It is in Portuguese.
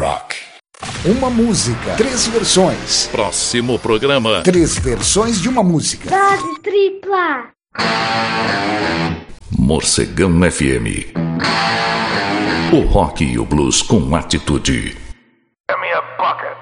rock. Uma música, 3 versões. Próximo programa. 3 versões de uma música. Dose tripla. Morcegão FM. O rock e o blues com atitude. Give me a bucket.